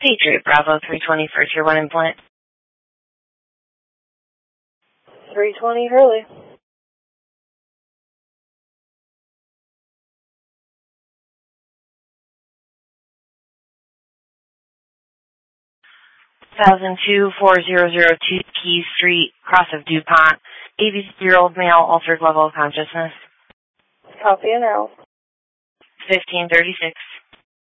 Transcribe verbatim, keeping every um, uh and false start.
Patriot Bravo three twenty for Tier one implant. three twenty Hurley. one thousand two, four thousand two Key Street, Cross of DuPont, eighty-year-old male, altered level of consciousness. Copy and out. fifteen thirty-six.